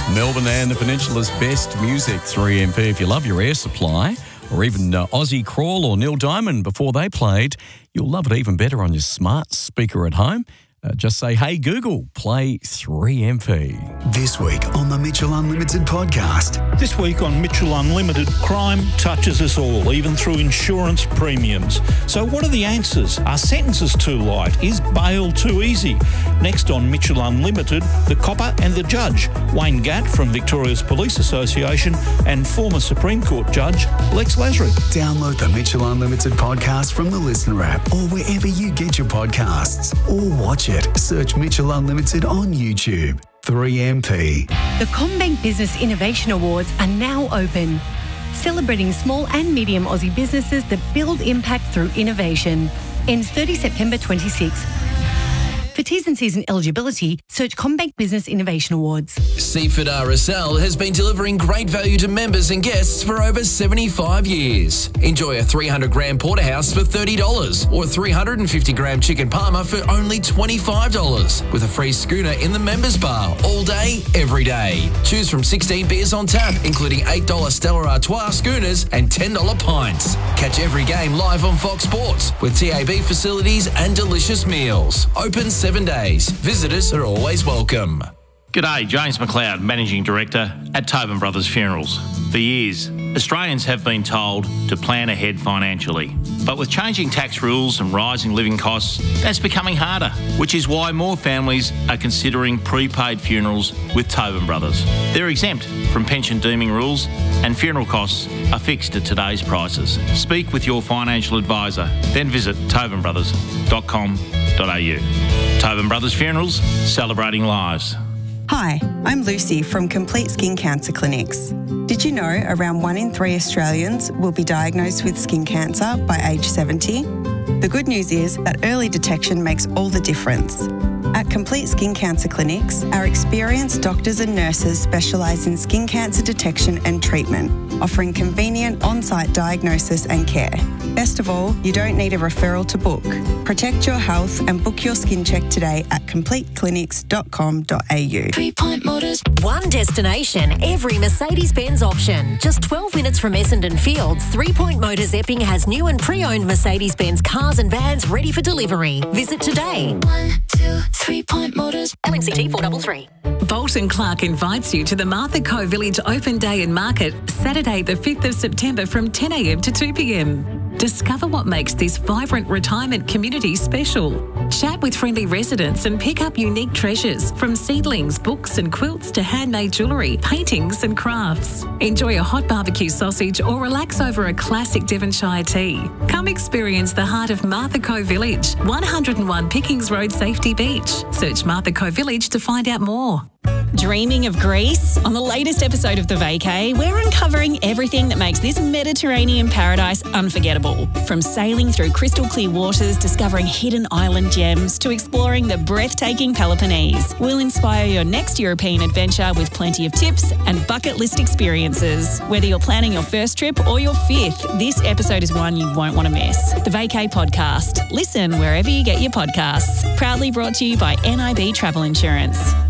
Melbourne and the Peninsula's best music, 3MP. If you love your Air Supply, or even Aussie Crawl or Neil Diamond before they played, you'll love it even better on your smart speaker at home. Just say, hey, Google, play 3MP. This week on the Mitchell Unlimited podcast. This week on Mitchell Unlimited, crime touches us all, even through insurance premiums. So what are the answers? Are sentences too light? Is bail too easy? Next on Mitchell Unlimited, the copper and the judge. Wayne Gatt from Victoria's Police Association and former Supreme Court Judge Lex Lasry. Download the Mitchell Unlimited podcast from the Listener app or wherever you get your podcasts. Or watch it. Search Mitchell Unlimited on YouTube. 3MP. The CommBank Business Innovation Awards are now open, celebrating small and medium Aussie businesses that build impact through innovation. Ends 30 September 26. For T's and C's and eligibility, search CommBank Business Innovation Awards. Seaford RSL has been delivering great value to members and guests for over 75 years. Enjoy a 300-gram porterhouse for $30 or 350-gram chicken parma for only $25 with a free schooner in the members bar all day, every day. Choose from 16 beers on tap, including $8 Stella Artois schooners and $10 pints. Catch every game live on Fox Sports with TAB facilities and delicious meals. Open 7 days. Visitors are always welcome. G'day, James McLeod, Managing Director at Tobin Brothers Funerals. For years, Australians have been told to plan ahead financially. But with changing tax rules and rising living costs, that's becoming harder, which is why more families are considering prepaid funerals with Tobin Brothers. They're exempt from pension deeming rules and funeral costs are fixed at today's prices. Speak with your financial advisor, then visit tobinbrothers.com.au. Tobin Brothers Funerals, celebrating lives. Hi, I'm Lucy from Complete Skin Cancer Clinics. Did you know around 1 in 3 Australians will be diagnosed with skin cancer by age 70? The good news is that early detection makes all the difference. At Complete Skin Cancer Clinics, our experienced doctors and nurses specialise in skin cancer detection and treatment, offering convenient on-site diagnosis and care. Best of all, you don't need a referral to book. Protect your health and book your skin check today at completeclinics.com.au. 3 Point Motors. One destination, every Mercedes-Benz option. Just 12 minutes from Essendon Fields, 3 Point Motors Epping has new and pre-owned Mercedes-Benz cars and vans ready for delivery. Visit today. 1, 2, 3 Point Motors. LNCT 433. Bolt & Clark invites you to the Martha Co Village Open Day and Market, Saturday the 5th of September from 10 a.m. to 2 p.m. Discover what makes this vibrant retirement community special. Chat with friendly residents and pick up unique treasures from seedlings, books and quilts to handmade jewellery, paintings and crafts. Enjoy a hot barbecue sausage or relax over a classic Devonshire tea. Come experience the heart of Martha Co Village, 101 Pickings Road, Safety Beach. Search Martha Co Village to find out more. Dreaming of Greece? On the latest episode of The Vacay, we're uncovering everything that makes this Mediterranean paradise unforgettable. From sailing through crystal clear waters, discovering hidden island gems, to exploring the breathtaking Peloponnese. We'll inspire your next European adventure with plenty of tips and bucket list experiences. Whether you're planning your first trip or your 5th, this episode is one you won't want to miss. The Vacay Podcast. Listen wherever you get your podcasts. Proudly brought to you by NIB Travel Insurance.